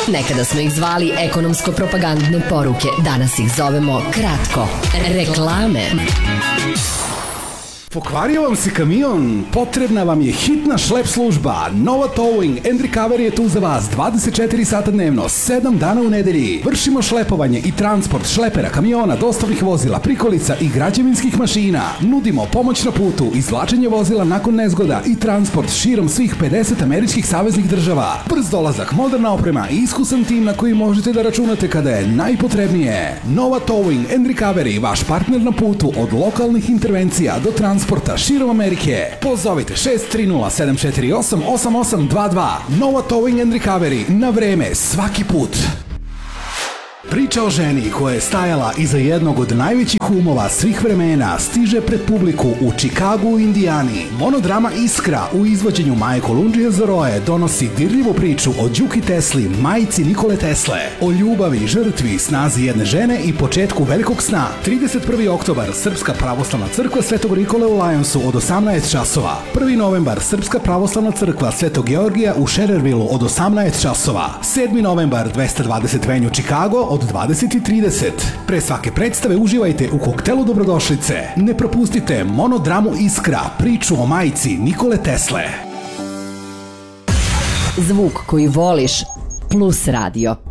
Nekada smo ih zvali ekonomsko-propagandne poruke, danas ih zovemo kratko. Reklame. Pokvario vam se kamion? Potrebna vam je hitna šlep služba. Nova Towing and Recovery je tu za vas 24 sata dnevno, 7 dana u nedelji. Vršimo šlepovanje i transport šlepera, kamiona, dostavnih vozila, prikolica i građevinskih mašina. Nudimo pomoć na putu, izvlačenje vozila nakon nezgoda i transport širom svih 50 američkih saveznih država. Brz dolazak, moderna oprema i iskusan tim na koji možete da računate kada je najpotrebnije. Nova Towing and Recovery, vaš partner na putu od lokalnih intervencija do transporta širom Amerike. Pozovite 630-748-8822. Nova Towing and Recovery, na vreme, svaki put. Priča o ženi koja je stajala iza jednog od najvećih umova svih vremena stiže pred publiku u Čikagu u Indijani. Monodrama Iskra u izvođenju Maje Kolundžije Zoroje donosi dirljivu priču o Đuki Tesli, majici Nikole Tesle, o ljubavi, žrtvi, snazi jedne žene i početku velikog sna. 31. oktobar Srpska pravoslavna crkva Svetog Nikole u Lionsu od 18 časova. 1. novembar Srpska pravoslavna crkva Svetog Georgija u Scherervillu od 18 časova. 7. novembar 220 venue Chicago od 20:30. Pre svake predstave uživajte u koktelu dobrodošlice. Ne propustite monodramu Iskra, priču o majici Nikole Tesle. Zvuk koji voliš plus radio.